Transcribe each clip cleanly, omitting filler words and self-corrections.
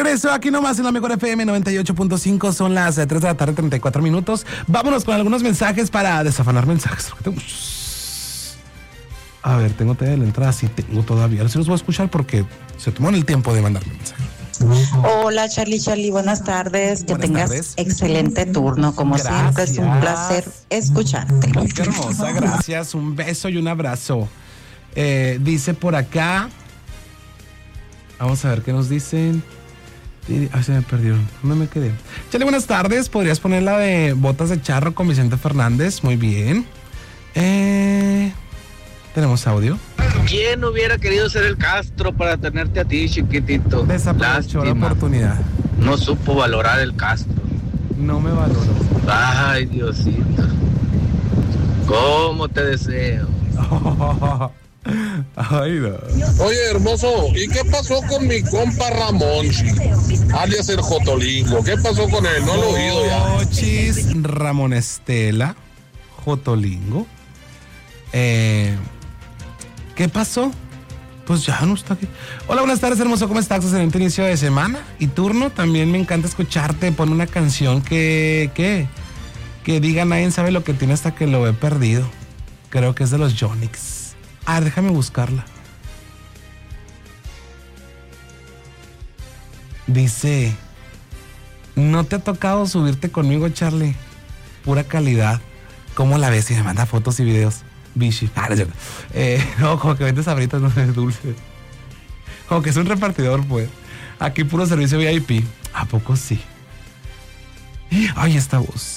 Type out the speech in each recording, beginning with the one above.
regreso aquí nomás en la mejor FM 98.5. Son las 3 de la tarde, 34 minutos. Vámonos con algunos mensajes para desafanar mensajes. A ver, tengo todavía la entrada. Sí, tengo todavía. A ver si los voy a escuchar porque se tomaron el tiempo de mandarme mensajes. Hola Charlie, buenas tardes. Que tengas excelente turno. Como Gracias. siempre, es un placer escucharte. Qué hermosa, gracias. Un beso y un abrazo. Dice por acá. Vamos a ver qué nos dicen. Ay, se me perdieron. ¿Dónde me quedé? Chale, buenas tardes. ¿Podrías poner la de Botas de Charro con Vicente Fernández? Muy bien. Tenemos audio. ¿Quién hubiera querido ser el Castro para tenerte a ti, chiquitito? Desaprovechó la oportunidad. No supo valorar el Castro. No me valoró. Ay, Diosito. ¿Cómo te deseo? Ay, no. Oye, hermoso, ¿y qué pasó con mi compa Ramón, alias el Jotolingo? ¿Qué pasó con él? No lo he oído ya. Ochis, Ramón Estela, Jotolingo. ¿Qué pasó? Pues ya no está aquí. Hola, buenas tardes, hermoso. ¿Cómo estás? Excelente inicio de semana y turno. También me encanta escucharte. Pon una canción que diga nadie sabe lo que tiene hasta que lo he perdido. Creo que es de los Yonix. A ver, déjame buscarla. Dice, ¿no te ha tocado subirte conmigo, Charlie? Pura calidad. ¿Cómo la ves? Y me manda fotos y videos. Bichi. No, como que vende sabritas, no es dulce. Como que es un repartidor, pues. Aquí puro servicio VIP. ¿A poco sí? Ay, esta voz.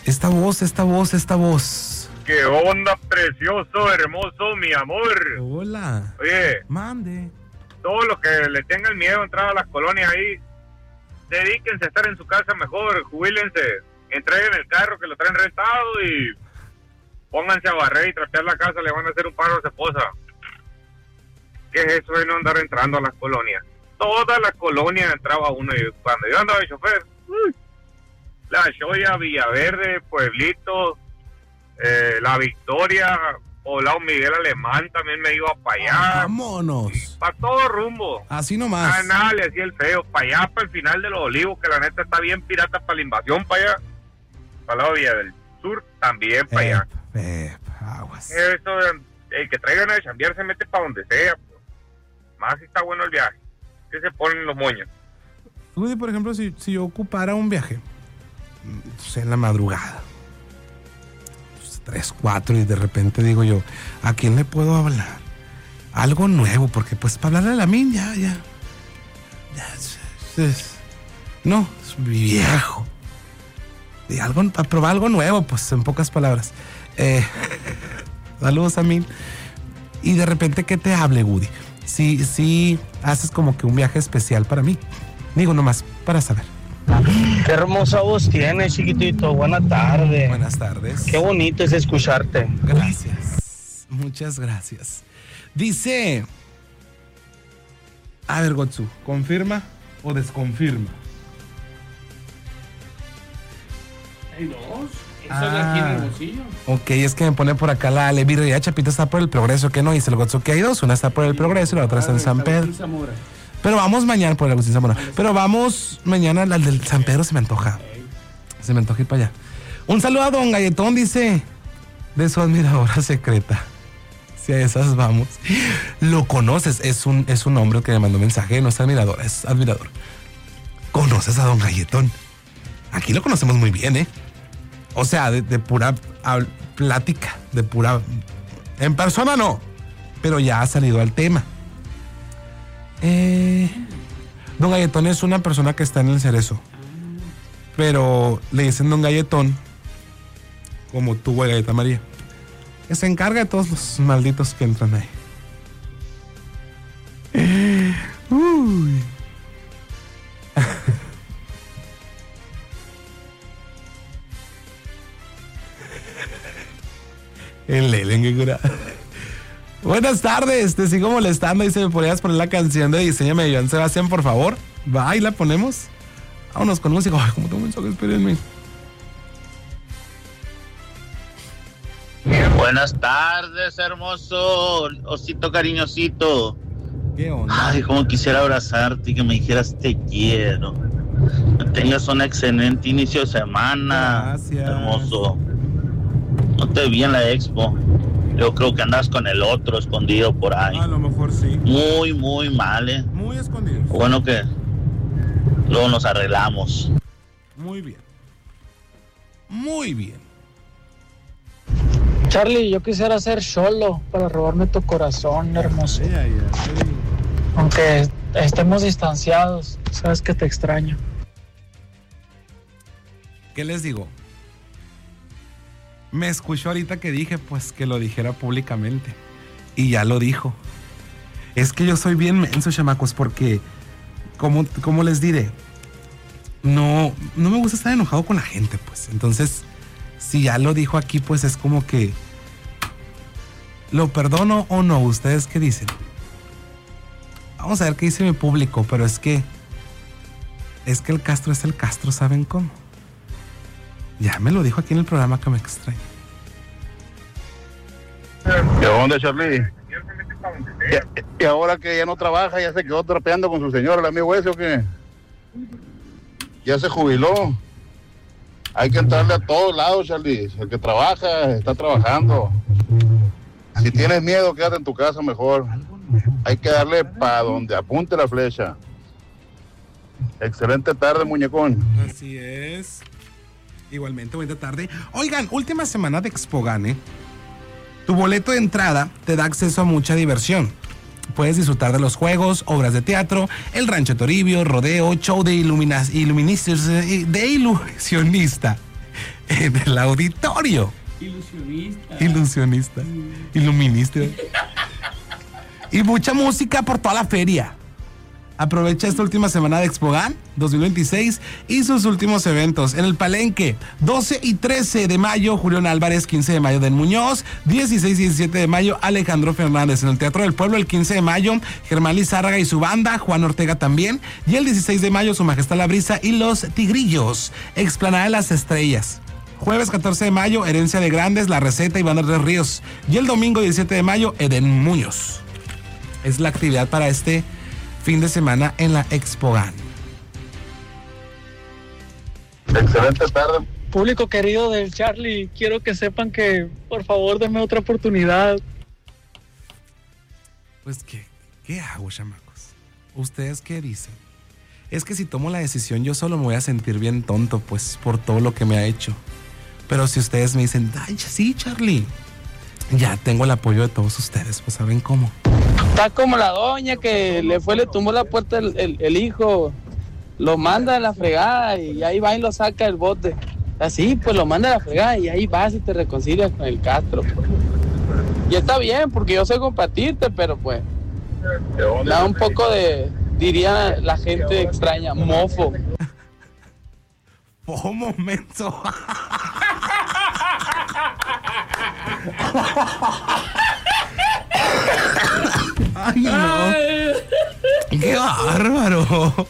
¿Qué onda, precioso, hermoso, mi amor? Hola. Oye, mande. Todos los que le tengan miedo a entrar a las colonias ahí, dedíquense a estar en su casa mejor, jubílense, entreguen el carro que lo traen rentado y pónganse a barrer y trapear la casa, le van a hacer un paro a su esposa. ¿Qué es eso de no andar entrando a las colonias? Todas las colonias entraba uno y cuando yo andaba de chofer, La Choya, Villaverde, Pueblito, La Victoria, Poblado Miguel Alemán también me iba para allá. Vámonos. Para todo rumbo. Así nomás. Nada, le hacía el feo. Para allá, para el final de los Olivos, que la neta está bien pirata para la invasión, para allá. Para la Villa del Sur, también para allá. Aguas. Eso, el que traigan a chambear se mete para donde sea. Pues. Más si está bueno el viaje. Que se ponen los moños. Por ejemplo, si yo ocupara un viaje, pues en la madrugada, 3, 4, y de repente digo yo, ¿a quién le puedo hablar? Algo nuevo, porque pues para hablarle a la min ya no, es viejo. Y algo, para probar algo nuevo, pues en pocas palabras. Saludos a min. Y de repente que te hable, Woody. Sí, haces como que un viaje especial para mí. Digo nomás, para saber. Qué hermosa voz tienes, chiquitito. Buenas tardes. Buenas tardes. Qué bonito es escucharte. Gracias. Muchas gracias. Dice, a ver, Gotsu, ¿confirma o desconfirma? Hay dos. Está aquí en el bolsillo. Ok, es que me pone por acá la Levi. Ya Chapita está por el Progreso, ¿qué no? Dice el Gotsu que hay dos. Una está por el Progreso y la otra está en San Pedro. Pero vamos mañana por el Agustín Zamora. Pero vamos mañana al del San Pedro, se me antoja. Se me antoja ir para allá. Un saludo a Don Galletón, dice, de su admiradora secreta. Si a esas vamos. Lo conoces, es un hombre que me mandó mensaje, no es admirador, es admirador. ¿Conoces a Don Galletón? Aquí lo conocemos muy bien, ¿eh? O sea, de pura plática, de pura... En persona no, pero ya ha salido al tema. Don Galletón es una persona que está en el Cerezo, pero le dicen Don Galletón como tú, güey, Galleta María, que se encarga de todos los malditos que entran ahí. Uy. El Lelen, qué cura. Buenas tardes, te sigo molestando y se me podrías poner la canción de Diseñame de Joan Sebastián, por favor. Va, y la ponemos. Vámonos con música. Ay, como tengo un mensaje, espérenme. Buenas tardes, hermoso osito cariñosito. ¿Qué onda? Ay, cómo quisiera abrazarte y que me dijeras te quiero. Que tengas un excelente inicio de semana. Gracias. Hermoso. No te vi en la expo. Yo creo que andas con el otro escondido por ahí. A lo mejor sí. Muy, muy mal, ¿eh? Muy escondido. Bueno que luego nos arreglamos. Muy bien. Muy bien. Charlie, yo quisiera ser solo para robarme tu corazón, hermoso. Aunque estemos distanciados, sabes que te extraño. ¿Qué les digo? Me escuchó ahorita que dije, pues que lo dijera públicamente. Y ya lo dijo. Es que yo soy bien menso, chamacos, porque, ¿cómo les diré? No me gusta estar enojado con la gente, pues. Entonces, si ya lo dijo aquí, pues es como que, ¿lo perdono o no? ¿Ustedes qué dicen? Vamos a ver qué dice mi público, pero es que el Castro es el Castro, ¿saben cómo? Ya me lo dijo aquí en el programa que me extraña. ¿Qué onda, Charlie? Y ahora que ya no trabaja, ya se quedó trapeando con su señora, el amigo ese, ¿o qué? Ya se jubiló. Hay que entrarle a todos lados, Charlie. El que trabaja, está trabajando. Si tienes miedo, quédate en tu casa mejor. Hay que darle para donde apunte la flecha. Excelente tarde, muñecón. Así es. Igualmente, buena tarde. Oigan, última semana de Expogan, ¿eh? Tu boleto de entrada te da acceso a mucha diversión. Puedes disfrutar de los juegos, obras de teatro, el rancho Toribio, rodeo, show de ilusionista en el auditorio. Ilusionista. Iluminista. Y mucha música por toda la feria. Aprovecha esta última semana de Expogan 2026 y sus últimos eventos en el Palenque. 12 y 13 de mayo, Julián Álvarez. 15 de mayo, Den Muñoz. 16 y 17 de mayo, Alejandro Fernández. En el Teatro del Pueblo, el 15 de mayo, Germán Lizárraga y su banda. Juan Ortega también. Y el 16 de mayo, Su Majestad la Brisa y los Tigrillos. Explanada de las Estrellas. Jueves 14 de mayo, Herencia de Grandes, La Receta y Banda de Ríos. Y el domingo 17 de mayo, Eden Muñoz. Es la actividad para este fin de semana en la Expogan. Excelente tarde. Público querido del Charlie, quiero que sepan que, por favor, denme otra oportunidad. Pues, ¿qué hago, chamacos? ¿Ustedes qué dicen? Es que si tomo la decisión, yo solo me voy a sentir bien tonto, pues, por todo lo que me ha hecho. Pero si ustedes me dicen, ay, sí, Charlie, ya tengo el apoyo de todos ustedes, pues, ¿saben cómo? Está como la doña que le tumbó la puerta el hijo, lo manda a la fregada y ahí va y lo saca del bote. Así, pues lo manda a la fregada y ahí vas y te reconcilias con el Castro. Y está bien, porque yo sé compartirte, pero pues da un poco de, diría la gente extraña, mofo. ¡Oh, menso! ¡Ay, no! ¡Qué bárbaro!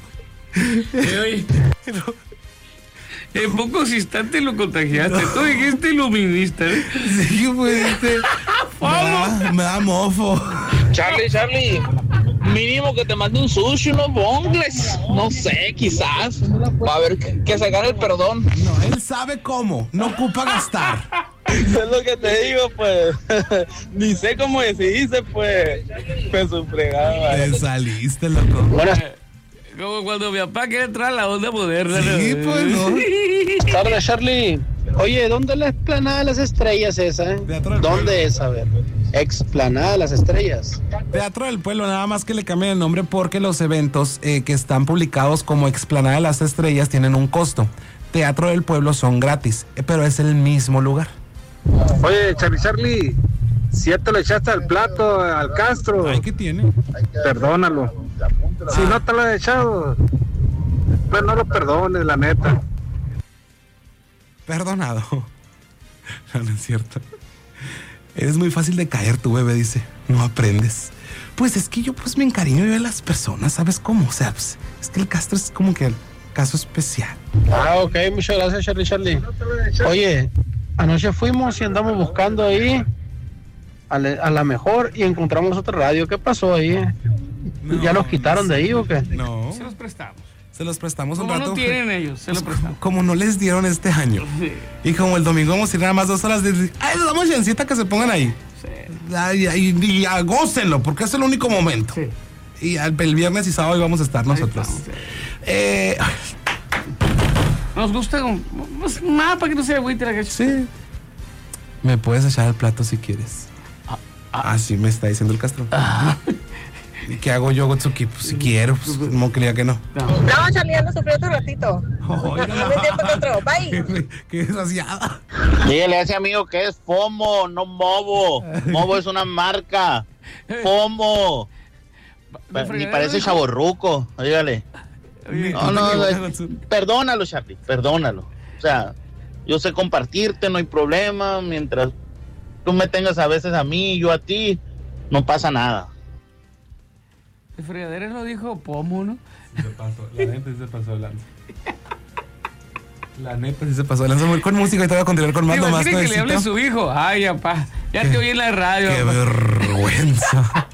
En pocos instantes lo contagiaste. Tú dijiste iluminista, ¿eh? Sí, pues me da mofo. Charlie, mínimo que te mande un sushi, unos bongles. No sé, quizás. Va a ver que sacar el perdón. No, él sabe cómo. No ocupa gastar. Es lo que te digo, pues. Ni sé cómo decidiste, pues. Pues su fregada. Te saliste, loco. Buenas Como cuando mi papá quiere entrar a la onda moderna. Sí, ¿no? pues no. tardes, Charlie. Oye, ¿dónde es la Explanada de las Estrellas esa? ¿Dónde es? A ver. Explanada de las Estrellas. Teatro del Pueblo, nada más que le cambien el nombre porque los eventos que están publicados como Explanada de las Estrellas tienen un costo. Teatro del Pueblo son gratis, pero es el mismo lugar. Oye, Charlie, si ya te lo echaste al plato, al Castro. Ay, ¿qué tiene? Perdónalo. Si no te lo he echado, pues no lo perdones, la neta. Perdonado. No es cierto. Eres muy fácil de caer, tu bebé, dice. No aprendes. Pues es que yo pues me encariño yo de las personas, ¿sabes cómo? O sea, pues, es que el Castro es como que el caso especial. Ah, ok, muchas gracias, Charlie. Oye, anoche fuimos y andamos buscando ahí a la mejor y encontramos otra radio. ¿Qué pasó ahí? No, ¿Ya los quitaron de ahí o qué? No. Se los prestamos. Se los prestamos un Como rato. no tienen ellos, se lo prestamos. Como no les dieron este año. Sí. Y como el domingo vamos a ir nada más 2 horas. Ay, les damos chancita que se pongan ahí. Sí. Y gócenlo, porque es el único momento. Sí. Y el viernes y sábado vamos a estar nosotros. Nos gusta más para que no sea agüite la gacha. Sí. Me puedes echar el plato si quieres. Así me está diciendo el Castro. ¿Y qué hago yo, Gotsuki? Pues si quiero, pues no quería que no. No, Charlie, ando sufriendo un ratito. No me entiendo, Castro. Bye. Qué desgraciada. Dígale a ese amigo que es FOMO, no Movo. Movo es una marca. FOMO. Ni parece chavorruco, dígale. No, perdónalo, Charlie, perdónalo. O sea, yo sé compartirte, no hay problema. Mientras tú me tengas a veces a mí, yo a ti, no pasa nada. El fregadero lo dijo Pomo, ¿no? Sí se pasó, la neta sí se pasó de lanza. La neta sí se pasó de lanza. Voy con música y te voy a continuar con más nomás. Imagina que le hable a su hijo. Ay, papá, ya te oí en la radio. Qué vergüenza.